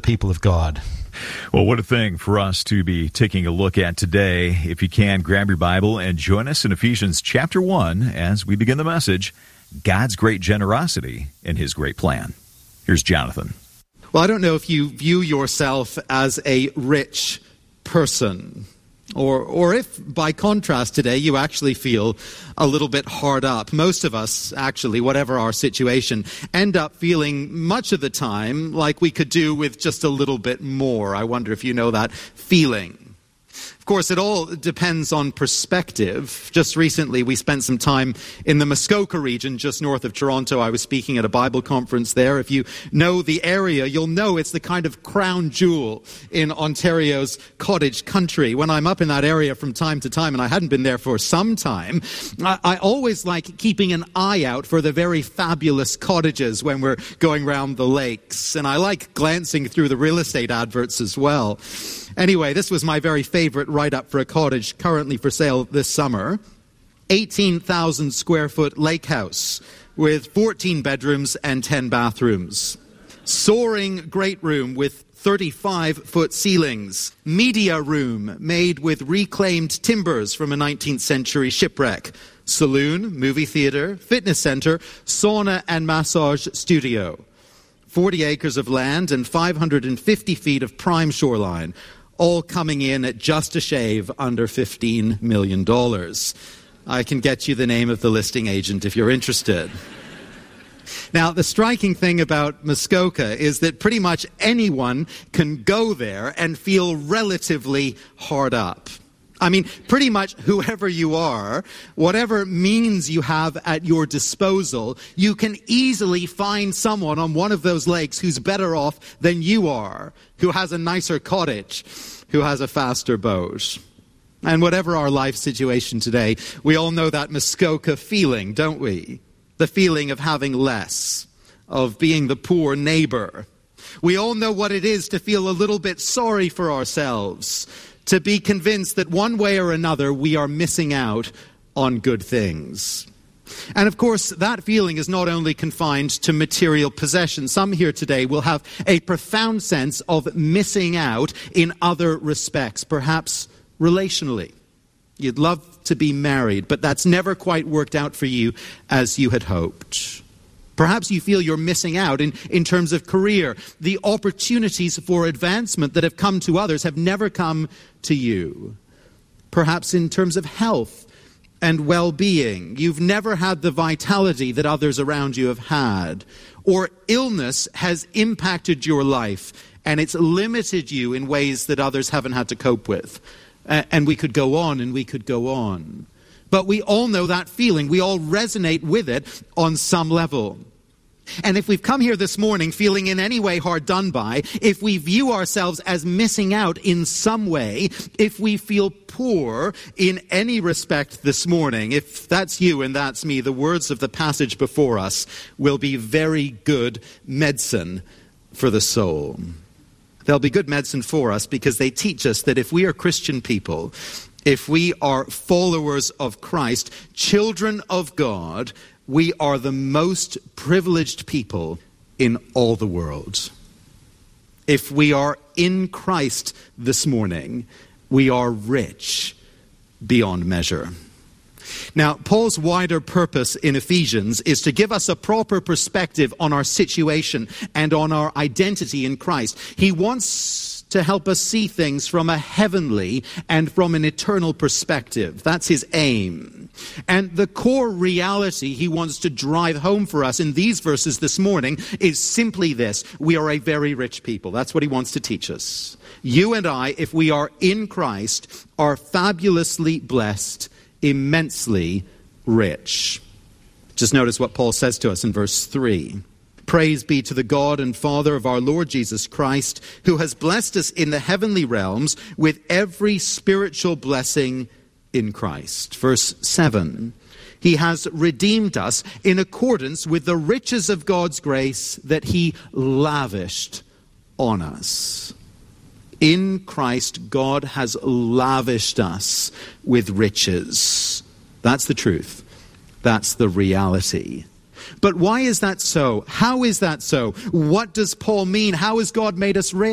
people of God. Well, what a thing for us to be taking a look at today. If you can, grab your Bible and join us in Ephesians chapter 1 as we begin the message, God's Great Generosity and His Great Plan. Here's Jonathan. Well, I don't know if you view yourself as a rich person, or if, by contrast today, you actually feel a little bit hard up. Most of us, actually, whatever our situation, end up feeling much of the time like we could do with just a little bit more. I wonder if you know that feeling. Of course, it all depends on perspective. Just recently, we spent some time in the Muskoka region, just north of Toronto. I was speaking at a Bible conference there. If you know the area, you'll know it's the kind of crown jewel in Ontario's cottage country. When I'm up in that area from time to time, and I hadn't been there for some time, I always like keeping an eye out for the very fabulous cottages when we're going round the lakes. And I like glancing through the real estate adverts as well. Anyway, this was my very favorite write-up for a cottage currently for sale this summer. 18,000 square foot lake house with 14 bedrooms and 10 bathrooms. Soaring great room with 35-foot ceilings. Media room made with reclaimed timbers from a 19th century shipwreck. Saloon, movie theater, fitness center, sauna and massage studio. 40 acres of land and 550 feet of prime shoreline. All coming in at just a shave under $15 million. I can get you the name of the listing agent if you're interested. Now, the striking thing about Muskoka is that pretty much anyone can go there and feel relatively hard up. I mean, pretty much whoever you are, whatever means you have at your disposal, you can easily find someone on one of those lakes who's better off than you are, who has a nicer cottage, who has a faster boat. And whatever our life situation today, we all know that Muskoka feeling, don't we? The feeling of having less, of being the poor neighbor. We all know what it is to feel a little bit sorry for ourselves, to be convinced that one way or another we are missing out on good things. And of course, that feeling is not only confined to material possessions. Some here today will have a profound sense of missing out in other respects, perhaps relationally. You'd love to be married, but that's never quite worked out for you as you had hoped. Perhaps you feel you're missing out in terms of career. The opportunities for advancement that have come to others have never come to you. Perhaps in terms of health and well-being, you've never had the vitality that others around you have had. Or illness has impacted your life and it's limited you in ways that others haven't had to cope with. And we could go on and we could go on. But we all know that feeling. We all resonate with it on some level. And if we've come here this morning feeling in any way hard done by, if we view ourselves as missing out in some way, if we feel poor in any respect this morning, if that's you and that's me, the words of the passage before us will be very good medicine for the soul. They'll be good medicine for us because they teach us that if we are Christian people, if we are followers of Christ, children of God, we are the most privileged people in all the world. If we are in Christ this morning, we are rich beyond measure. Now, Paul's wider purpose in Ephesians is to give us a proper perspective on our situation and on our identity in Christ. He wants to help us see things from a heavenly and from an eternal perspective. That's his aim. And the core reality he wants to drive home for us in these verses this morning is simply this: we are a very rich people. That's what he wants to teach us. You and I, if we are in Christ, are fabulously blessed, immensely rich. Just notice what Paul says to us in verse 3. Praise be to the God and Father of our Lord Jesus Christ, who has blessed us in the heavenly realms with every spiritual blessing in Christ. Verse 7. He has redeemed us in accordance with the riches of God's grace that he lavished on us. In Christ, God has lavished us with riches. That's the truth. That's the reality. But why is that so? How is that so? What does Paul mean? How has God made us rich?